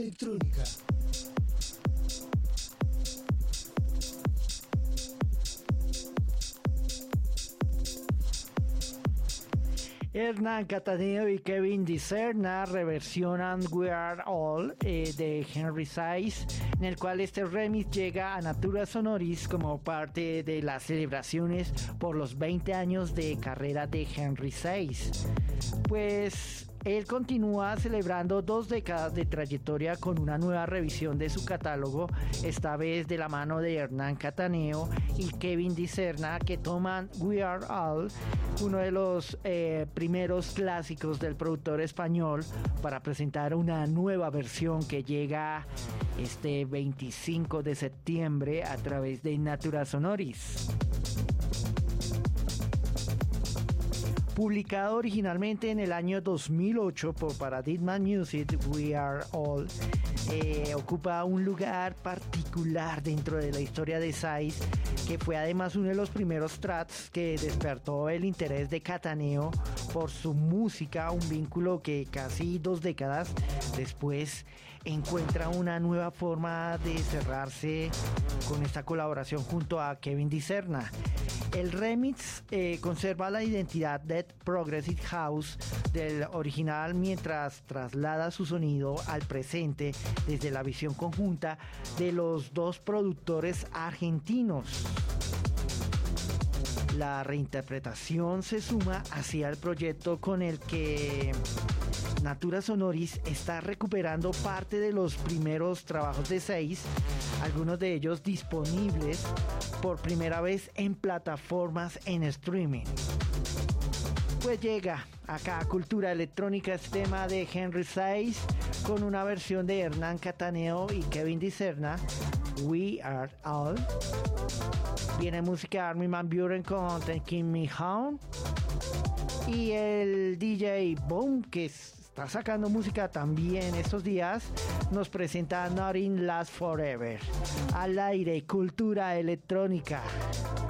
electrónica. Hernán Cataneo y Kevin Diserna reversionan We Are All de Henry Saiz, en el cual este remix llega a Natura Sonoris como parte de las celebraciones por los 20 años de carrera de Henry Saiz. Pues él continúa celebrando 2 décadas de trayectoria con una nueva revisión de su catálogo, esta vez de la mano de Hernán Cataneo y Kevin Diserna, que toman We Are All, uno de los primeros clásicos del productor español, para presentar una nueva versión que llega este 25 de septiembre a través de Natura Sonoris. Publicado originalmente en el año 2008 por Paradigma Music, We Are All ocupa un lugar particular dentro de la historia de Saiz, que fue además uno de los primeros tracks que despertó el interés de Cataneo por su música, un vínculo que casi 2 décadas después encuentra una nueva forma de cerrarse con esta colaboración junto a Kevin Diserna. El remix conserva la identidad de Progressive House del original, mientras traslada su sonido al presente desde la visión conjunta de los 2 productores argentinos. La reinterpretación se suma hacia el proyecto con el que Natura Sonoris está recuperando parte de los primeros trabajos de Saiz, algunos de ellos disponibles por primera vez en plataformas en streaming. Pues llega acá a Cultura Electrónica este tema de Henry Saiz con una versión de Hernán Cataneo y Kevin Diserna, We Are All. Viene música de Armin van Buuren con Taking Me Home, y el DJ Boom, que está sacando música también estos días, nos presenta Nothing Lasts Forever. Al aire, Cultura Electrónica.